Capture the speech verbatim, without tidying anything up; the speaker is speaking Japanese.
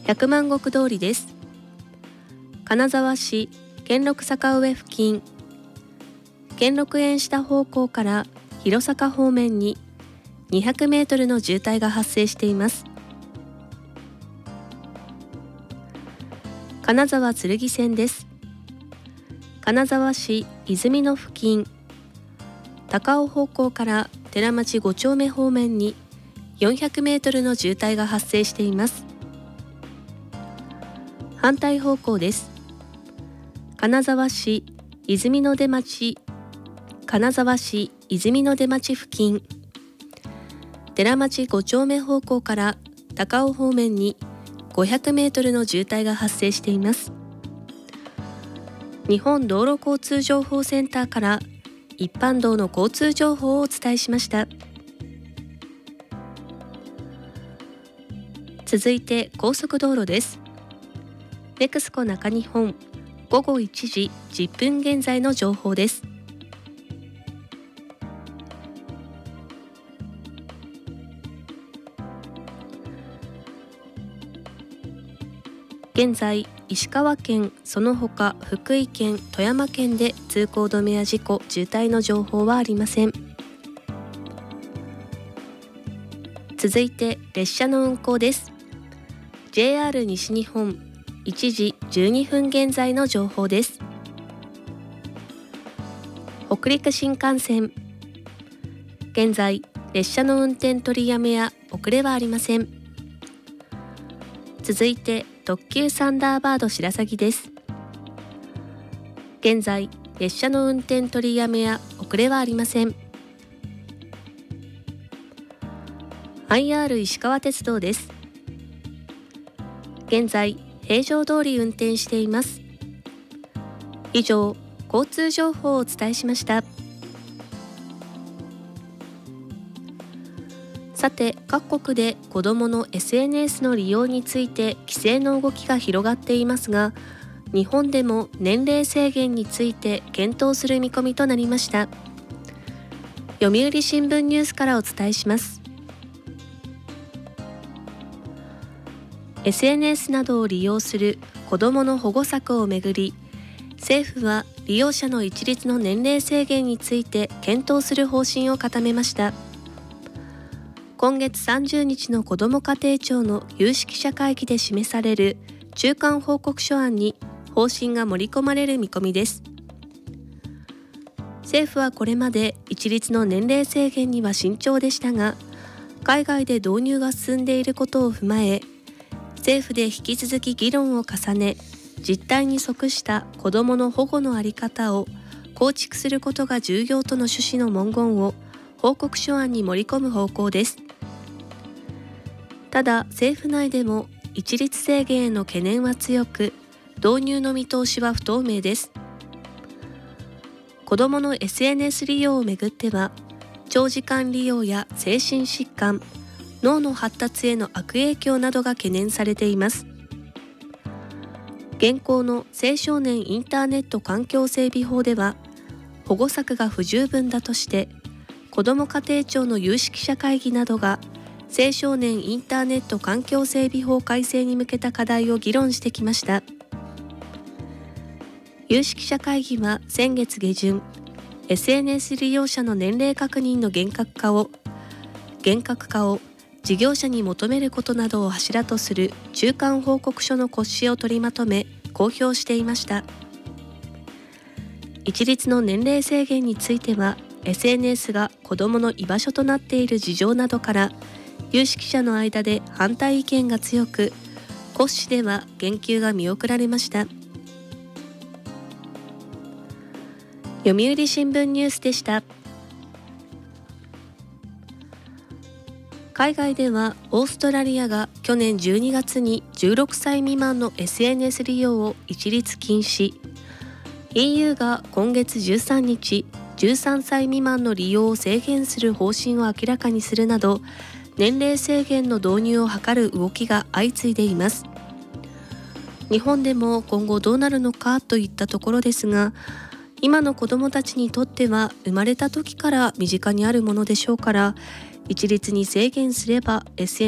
百万石通りです。金沢市兼六坂上付近、兼六園下方向から弘坂方面ににひゃくメートルの渋滞が発生しています。金沢剣線です。金沢市泉の付近、高尾方向から寺町ご丁目方面によんひゃくメートルの渋滞が発生しています。反対方向です。金沢市泉の出町金沢市泉の出町付近、寺町ご丁目方向から高尾方面にごひゃくメートルの渋滞が発生しています。日本道路交通情報センターから一般道の交通情報をお伝えしました。続いて高速道路です。ネクスコ中日本ごごいちじじゅっぷん現在の情報です。現在、石川県、その他福井県、富山県で通行止めや事故、渋滞の情報はありません。続いて列車の運行です。ジェイアール 西日本いちじじゅうにふん現在の情報です。北陸新幹線、現在列車の運転取りやめや遅れはありません。続いて特急サンダーバード白鷺です。現在列車の運転取りやめや遅れはありません。 アイアール 石川鉄道です。現在平常通り運転しています。以上、交通情報をお伝えしました。さて、各国で子どもの エスエヌエス の利用について規制の動きが広がっていますが、日本でも年齢制限について検討する見込みとなりました。読売新聞ニュースからお伝えします。エスエヌエス などを利用する子どもの保護策をめぐり、政府は利用者の一律の年齢制限について検討する方針を固めました。今月さんじゅうにちの子ども家庭庁の有識者会議で示される中間報告書案に方針が盛り込まれる見込みです。政府はこれまで一律の年齢制限には慎重でしたが、海外で導入が進んでいることを踏まえ、政府で引き続き議論を重ね、実態に即した子どもの保護の在り方を構築することが重要との趣旨の文言を報告書案に盛り込む方向です。ただ、政府内でも一律制限への懸念は強く、導入の見通しは不透明です。子どもの エスエヌエス 利用をめぐっては、長時間利用や精神疾患、脳の発達への悪影響などが懸念されています。現行の青少年インターネット環境整備法では、保護策が不十分だとして、子ども家庭庁の有識者会議などが青少年インターネット環境整備法改正に向けた課題を議論してきました。有識者会議は先月下旬、エスエヌエス 利用者の年齢確認の厳格化を厳格化を事業者に求めることなどを柱とする中間報告書の骨子を取りまとめ公表していました。一律の年齢制限については、 エスエヌエス が子どもの居場所となっている事情などから有識者の間で反対意見が強く、骨子では言及が見送られました。読売新聞ニュースでした。海外ではオーストラリアが去年じゅうにがつにじゅうろくさい未満の エスエヌエス 利用を一律禁止、 イーユー が今月じゅうさんにちじゅうさんさい未満の利用を制限する方針を明らかにするなど、年齢制限の導入を図る動きが相次いでいます。日本でも今後どうなるのかといったところですが、今の子どもたちにとっては生まれた時から身近にあるものでしょうから、一律に制限すれば エスエヌエス